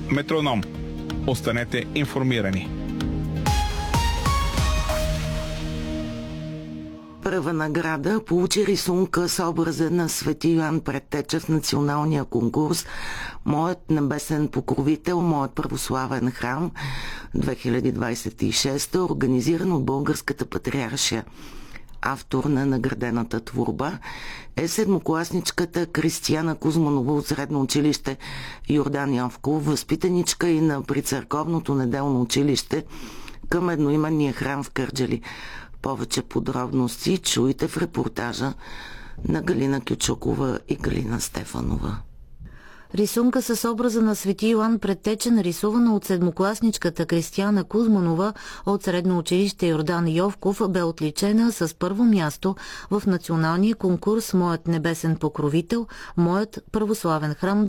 Метроном. Останете информирани. Първа награда получи рисунка с образа на Свети Йоан Предтеча в националния конкурс "Моят небесен покровител, моят православен храм 2026", организиран от Българската патриаршия. Автор на наградената творба е седмокласничката Кристияна Кузманова от Средно училище Йордан Йовков, възпитаничка и на Прицърковното неделно училище към едноименния храм в Кърджали. Повече подробности чуйте в репортажа на Галина Кючукова и Галина Стефанова. Рисунка с образа на Свети Йоан Предтеча, нарисувана от седмокласничката Кристияна Кузманова от Средно училище Йордан Йовков, бе отличена с първо място в националния конкурс "Моят небесен покровител, моят православен храм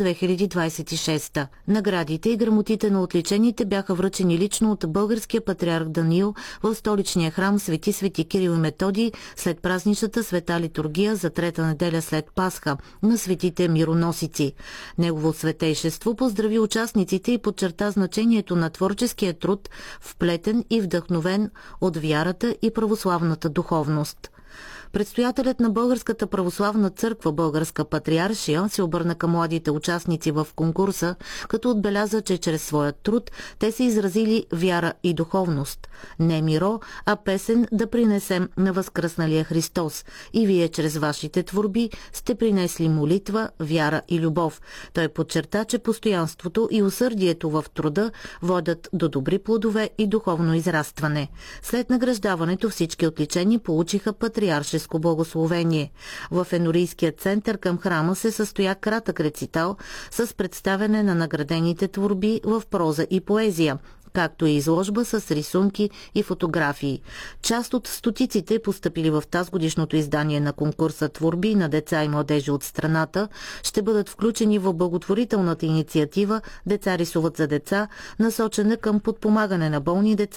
2026". Наградите и грамотите на отличените бяха връчени лично от българския патриарх Даниил в столичния храм Свети Кирил и Методий след празничната света литургия за трета неделя след Пасха на светите мироносици. Негово светейшество поздрави участниците и подчерта значението на творческия труд, вплетен и вдъхновен от вярата и православната духовност. Предстоятелят на Българската православна църква, Българска патриаршия, се обърна към младите участници в конкурса, като отбеляза, че чрез своя труд те са изразили вяра и духовност. Не миро, а песен да принесем на възкръсналия Христос. И вие чрез вашите творби сте принесли молитва, вяра и любов. Той подчерта, че постоянството и усърдието в труда водят до добри плодове и духовно израстване. След награждаването всички отличени получиха патриарши благословение. В Енорийския център към храма се състоя кратък рецитал с представяне на наградените творби в проза и поезия, както и изложба с рисунки и фотографии. Част от стотиците, постъпили в тазгодишното издание на конкурса творби на деца и младежи от страната, ще бъдат включени в благотворителната инициатива "Деца рисуват за деца", насочена към подпомагане на болни деца